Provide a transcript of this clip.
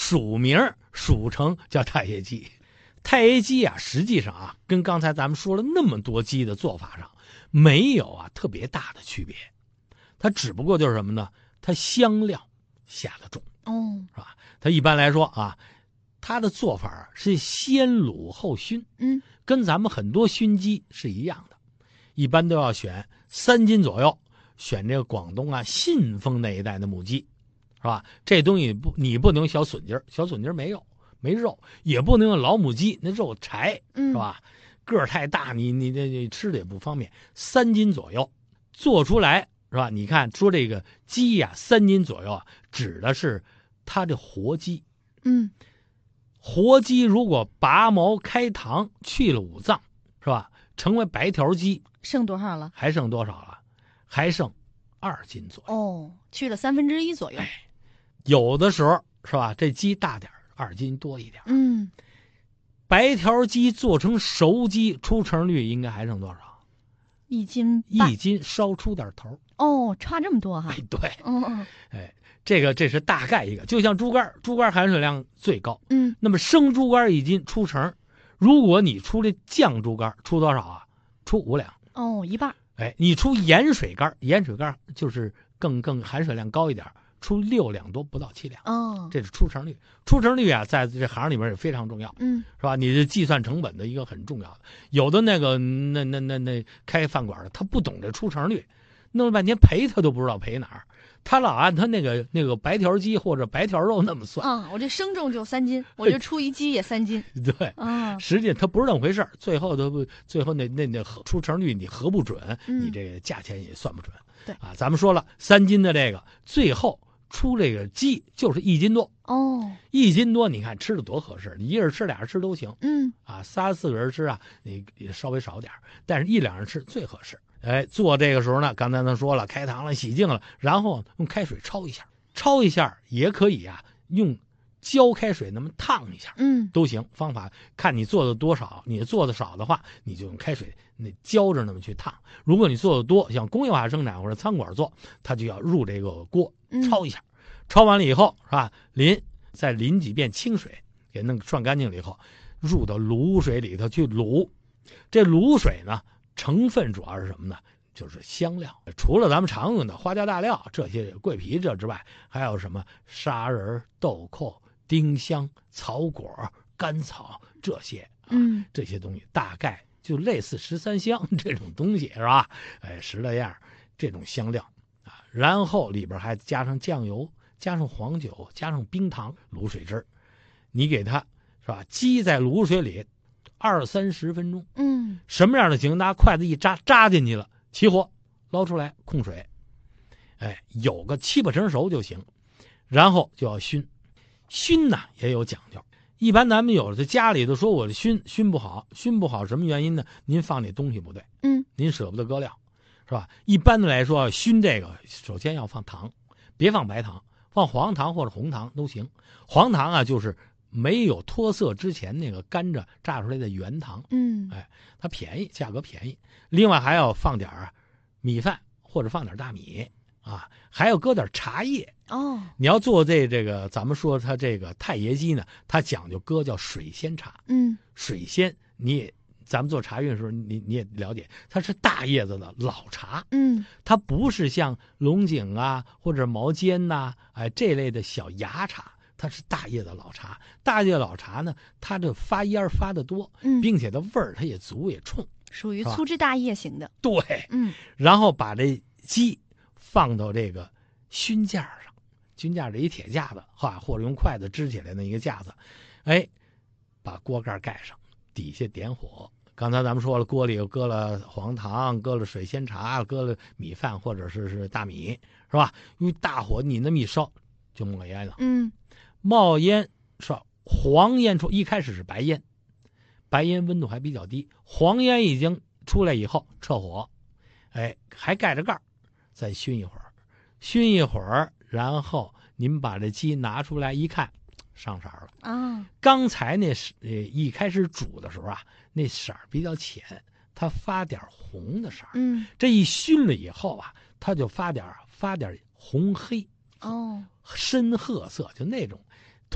属名属成叫太爷鸡。太爷鸡啊，实际上啊，跟刚才咱们说了那么多鸡的做法上，没有啊特别大的区别。它只不过就是什么呢？它香料下的重是吧？它一般来说啊，它的做法是先卤后熏，跟咱们很多熏鸡是一样的。一般都要选3斤左右，选这个广东啊信丰那一带的母鸡，是吧？这东西你不能小笋筋，小笋筋没肉，也不能用老母鸡，那肉柴，是吧？个儿太大，你吃的也不方便。3斤左右做出来，是吧？你看说这个鸡呀，3斤左右啊，指的是它的活鸡。活鸡如果拔毛开膛去了五脏，是吧？成为白条鸡， 剩多少了？ 还剩多少了？还剩2斤左右。 去了1/3左右。 有的时候是吧？这鸡大点，2斤多一点。白条鸡做成熟鸡，出成率应该还剩多少 ？1斤半。 1斤稍出点头。 差这么多哈。 对。这是大概一个，就像猪肝含水量最高。那么生猪肝1斤出成，如果你出这酱猪肝，出多少啊？出5两。 一半。 你出盐水肝就是更含水量高一点，出6两多，不到7两。这是出成率。出成率啊，在这行里面也非常重要。是吧？你是计算成本的一个很重要的。有的那个那开饭馆的，他不懂这出成率，弄了半天赔他都不知道赔哪儿。他老按他那个白条鸡或者白条肉那么算。 我这生重就3斤，我就出一鸡也3斤。 对。实际他不是那么回事，最后那出成率你核不准，你这个价钱也算不准。 对啊，咱们说了3斤的这个，最后出这个鸡就是1斤多。1斤多，你看吃的多合适，你一人吃俩人吃都行。3、4个人吃啊，你稍微少点，但是1、2人吃最合适。做这个时候呢，刚才咱说了，开膛了，洗净了，然后用开水焯一下也可以啊，用浇开水那么烫一下，都行。方法看你做的多少，你做的少的话，你就用开水那浇着那么去烫。如果你做的多，像工业化生产或者餐馆做，它就要入这个锅焯一下，焯完了以后是吧？再淋几遍清水，给弄涮干净了以后，入到卤水里头去卤。这卤水呢，成分主要是什么呢？就是香料。除了咱们常用的花椒大料这些桂皮这之外，还有什么砂仁、豆蔻、丁香、草果、甘草这些。这些东西大概就类似13香这种东西，是吧？10来样这种香料啊，然后里边还加上酱油，加上黄酒，加上冰糖，卤水汁。你给它是吧？鸡在卤水里20-30分钟。什么样的情？拿筷子一扎进去了，起火，捞出来，控水。有个7、8成熟就行。然后就要熏。熏呢也有讲究。一般咱们有的家里头说我的熏不好，什么原因呢？您放那东西不对。您舍不得搁料，是吧？一般的来说，熏这个首先要放糖，别放白糖，放黄糖或者红糖都行。黄糖啊，就是没有脱色之前那个甘蔗榨出来的原糖。它便宜，价格便宜。另外还要放点米饭或者放点大米啊，还要搁点茶叶。你要做这个咱们说它这个太爷鸡呢，它讲究搁叫水仙茶。水仙咱们做茶韵的时候，你也了解，它是大叶子的老茶。它不是像龙井啊或者毛尖呐这类的小芽茶，它是大叶的老茶。大叶老茶呢，它的发烟发得多，并且它味儿它也足也冲， 属于粗枝大叶型的。 对。然后把这鸡放到这个熏架上，熏架这一铁架子或者用筷子支起来的一个架子，把锅盖盖上，底下点火。刚才咱们说了，锅里又搁了黄糖，搁了水仙茶，搁了米饭或者是大米，是吧？用大火你那么一烧，就冒烟了。冒烟是黄烟出，一开始是白烟，白烟温度还比较低，黄烟已经出来以后撤火，还盖着盖，再熏一会儿，然后您把这鸡拿出来一看，上色了。刚才那一开始煮的时候啊，那色比较浅，它发点红的色。这一熏了以后啊，它就发点红黑。深褐色，就那种